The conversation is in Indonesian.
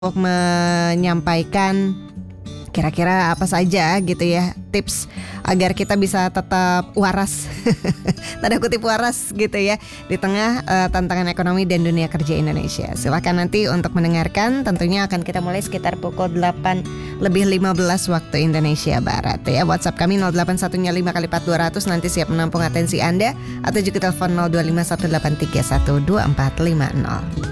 untuk menyampaikan kira-kira apa saja gitu ya tips agar kita bisa tetap waras tanda kutip waras gitu ya di tengah tantangan ekonomi dan dunia kerja Indonesia. Silahkan nanti untuk mendengarkan, tentunya akan kita mulai sekitar pukul 8 lebih 15 waktu Indonesia Barat ya. WhatsApp kami 0815 kali 4 200 nanti siap menampung atensi Anda, atau juga telepon 0251831245.